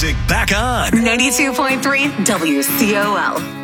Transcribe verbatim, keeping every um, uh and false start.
music back on. ninety-two point three W C O L.